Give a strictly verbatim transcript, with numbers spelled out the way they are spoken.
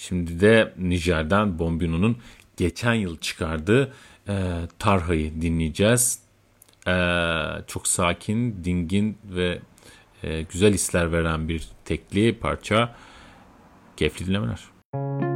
Şimdi de Nijer'den Bombino'nun geçen yıl çıkardığı e, Tarha'yı dinleyeceğiz. E, çok sakin, dingin ve e, güzel hisler veren bir tekli parça. Keyifli dinlemeler.